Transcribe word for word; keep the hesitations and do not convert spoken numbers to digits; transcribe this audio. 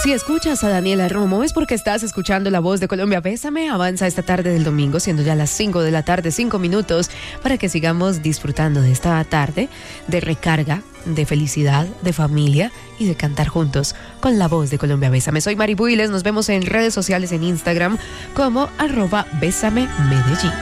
Si escuchas a Daniela Romo es porque estás escuchando La Voz de Colombia. Bésame avanza esta tarde del domingo, siendo ya las cinco de la tarde, cinco minutos, para que sigamos disfrutando de esta tarde de recarga, de felicidad, de familia y de cantar juntos con La Voz de Colombia. Bésame. Soy Mari Builes, nos vemos en redes sociales en Instagram como arroba Bésame Medellín.